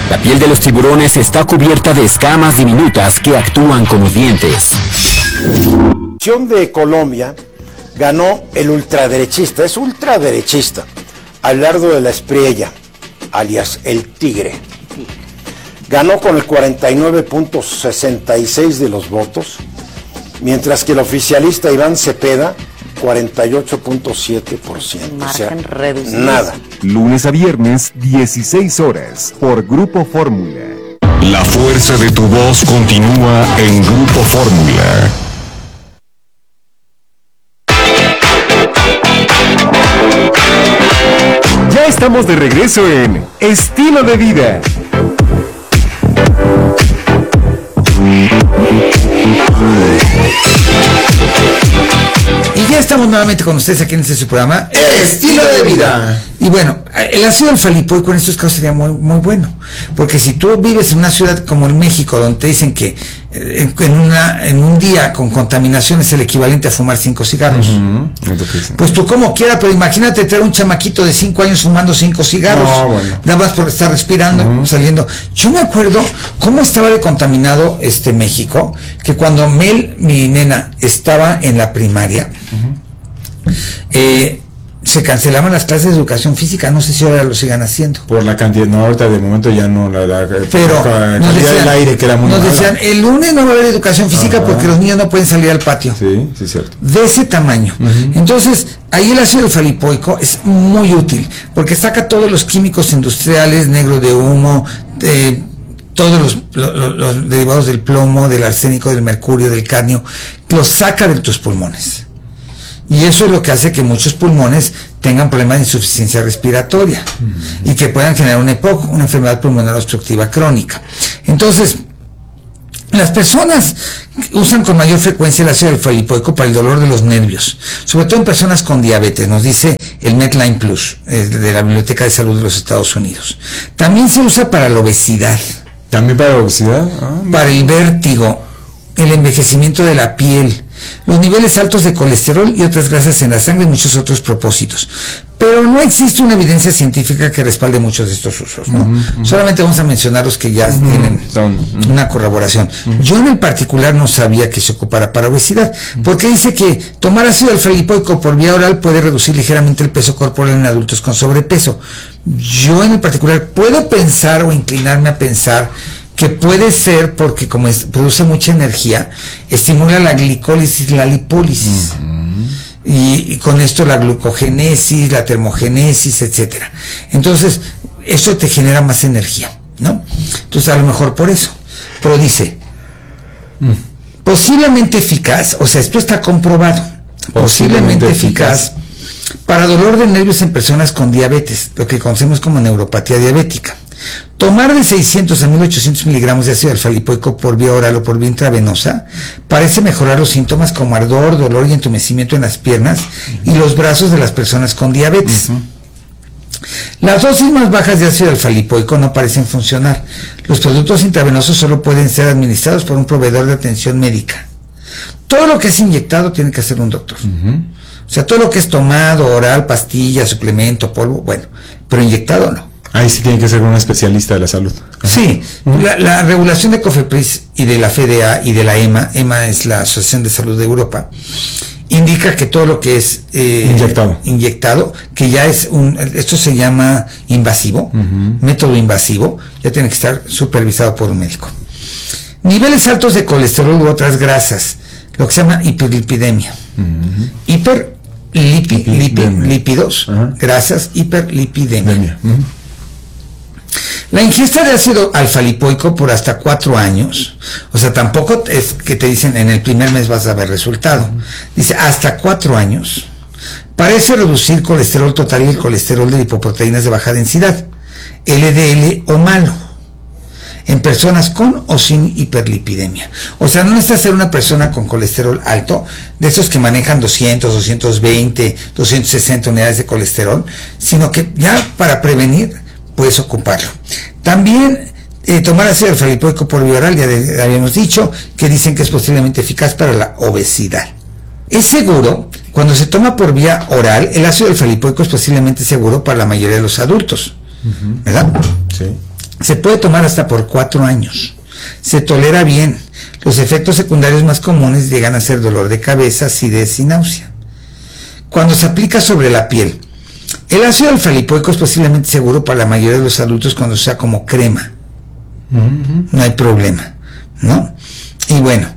La piel de los tiburones está cubierta de escamas diminutas que actúan como dientes. La selección de Colombia ganó el ultraderechista, es ultraderechista, Abelardo de la Espriella, alias el Tigre. Ganó con el 49.66 de los votos, mientras que el oficialista Iván Cepeda, 48.7%. Margen reducido. Nada. Lunes a viernes, 16 horas, por Grupo Fórmula. La fuerza de tu voz continúa en Grupo Fórmula. Ya estamos de regreso en Estilo de Vida. Y ya estamos nuevamente con ustedes aquí en su programa Estilo de Vida. Y bueno, el ácido alfa-lipoico en estos casos sería muy, muy bueno, porque si tú vives en una ciudad como en México, donde te dicen que en un día con contaminación es el equivalente a fumar 5 cigarros, pues tú como quiera, pero imagínate traer un chamaquito de 5 años fumando 5 cigarros, nada más por estar respirando, saliendo. Yo me acuerdo cómo estaba de contaminado México, que cuando Mel, mi nena, estaba en la primaria, se cancelaban las clases de educación física, no sé si ahora lo sigan haciendo. Por la cantidad, no, ahorita de momento ya no, pero la cantidad del aire que era muy nos mala. decían, el lunes no va a haber educación física porque los niños no pueden salir al patio. Sí, sí, cierto. De ese tamaño. Entonces, ahí el ácido alfa-lipoico es muy útil, porque saca todos los químicos industriales, negro de humo, todos los derivados del plomo, del arsénico, del mercurio, del cadmio, los saca de tus pulmones. Y eso es lo que hace que muchos pulmones tengan problemas de insuficiencia respiratoria y que puedan generar una EPOC, una enfermedad pulmonar obstructiva crónica. Entonces, las personas usan con mayor frecuencia el ácido alfa-lipoico para el dolor de los nervios, sobre todo en personas con diabetes, nos dice el Medline Plus de la Biblioteca de Salud de los Estados Unidos. También se usa para la obesidad. ¿También para la obesidad? Para el vértigo, el envejecimiento de la piel, los niveles altos de colesterol y otras grasas en la sangre y muchos otros propósitos. Pero no existe una evidencia científica que respalde muchos de estos usos, ¿no? Solamente vamos a mencionar los que ya tienen una corroboración. Yo en el particular no sabía que se ocupara para obesidad, porque dice que tomar ácido alfa-lipoico por vía oral puede reducir ligeramente el peso corporal en adultos con sobrepeso. Yo en el particular puedo pensar o inclinarme a pensar que puede ser porque como produce mucha energía, estimula la glicólisis, la lipólisis, y con esto la glucogénesis, la termogénesis, etcétera. Entonces, eso te genera más energía, ¿no? Entonces, a lo mejor por eso. Pero dice, posiblemente eficaz, o sea, esto está comprobado, posiblemente eficaz para dolor de nervios en personas con diabetes, lo que conocemos como neuropatía diabética. Tomar de 600 a 1800 miligramos de ácido alfa-lipoico por vía oral o por vía intravenosa parece mejorar los síntomas como ardor, dolor y entumecimiento en las piernas y los brazos de las personas con diabetes. Las dosis más bajas de ácido alfa-lipoico no parecen funcionar. Los productos intravenosos solo pueden ser administrados por un proveedor de atención médica. Todo lo que es inyectado tiene que hacer un doctor. O sea, todo lo que es tomado, oral, pastilla, suplemento, polvo, bueno, pero inyectado no. Ahí sí tiene que ser un especialista de la salud. Sí, la regulación de COFEPRIS y de la FDA y de la EMA es la Asociación de Salud de Europa, indica que todo lo que es inyectado, que ya es esto se llama invasivo, método invasivo, ya tiene que estar supervisado por un médico. Niveles altos de colesterol u otras grasas, lo que se llama hiperlipidemia. Lípidos, grasas, hiperlipidemia. La ingesta de ácido alfa-lipoico por hasta 4 años, o sea, tampoco es que te dicen en el primer mes vas a ver resultado, dice hasta 4 años, parece reducir colesterol total y el colesterol de lipoproteínas de baja densidad, LDL o malo, en personas con o sin hiperlipidemia. O sea, no necesitas ser una persona con colesterol alto, de esos que manejan 200, 220, 260 unidades de colesterol, sino que ya para prevenir puedes ocuparlo. También tomar ácido alfa-lipoico por vía oral, ya habíamos dicho, que dicen que es posiblemente eficaz para la obesidad. Es seguro, cuando se toma por vía oral, el ácido alfa-lipoico es posiblemente seguro para la mayoría de los adultos, ¿verdad? Sí. Se puede tomar hasta por 4 años. Se tolera bien. Los efectos secundarios más comunes llegan a ser dolor de cabeza, acidez y náusea. Cuando se aplica sobre la piel, el ácido alfa-lipoico es posiblemente seguro para la mayoría de los adultos cuando sea como crema. No hay problema, ¿no? Y bueno,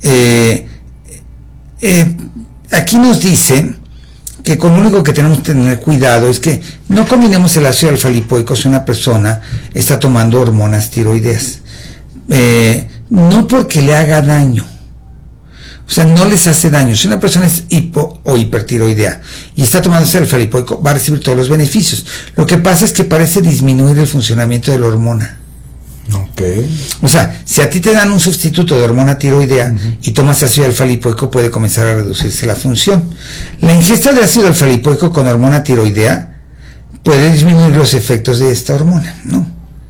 aquí nos dice que con lo único que tenemos que tener cuidado es que no combinemos el ácido alfa-lipoico si una persona está tomando hormonas tiroideas. No porque le haga daño, o sea, no les hace daño. Si una persona es hipo o hipertiroidea y está tomando ese alfa-lipoico, va a recibir todos los beneficios. Lo que pasa es que parece disminuir el funcionamiento de la hormona. Okay. O sea, si a ti te dan un sustituto de hormona tiroidea y tomas ácido alfa-lipoico, puede comenzar a reducirse la función. La ingesta de ácido alfa-lipoico con hormona tiroidea puede disminuir los efectos de esta hormona, ¿no?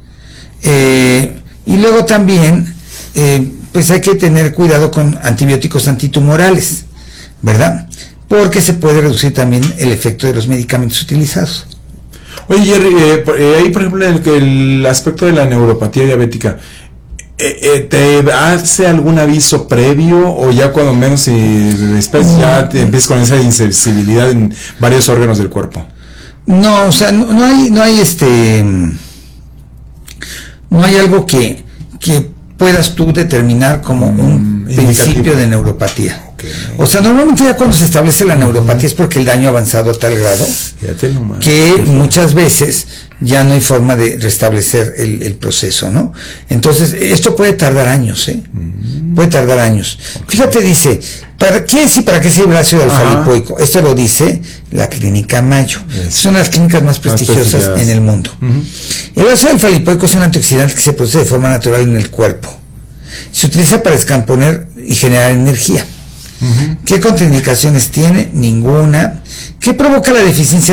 Y luego también, pues hay que tener cuidado con antibióticos antitumorales, ¿verdad? Porque se puede reducir también el efecto de los medicamentos utilizados. Oye, Jerry, ahí por ejemplo el aspecto de la neuropatía diabética, ¿te hace algún aviso previo o ya cuando menos ya te empiezas con esa insensibilidad en varios órganos del cuerpo? No, o sea, no hay algo que puedas tú determinar como un principio de neuropatía. Okay. O sea, normalmente ya cuando se establece la neuropatía es porque el daño ha avanzado a tal grado que muchas veces ya no hay forma de restablecer el proceso, ¿no? Entonces, esto puede tardar años, puede tardar años. Okay. Fíjate, dice, ¿para qué sirve el ácido alfa-lipoico? Esto lo dice la Clínica Mayo. Son las clínicas más prestigiosas en el mundo. El ácido alfa-lipoico es un antioxidante que se produce de forma natural en el cuerpo. Se utiliza para descomponer y generar energía. ¿Qué contraindicaciones tiene? Ninguna. ¿Qué provoca la deficiencia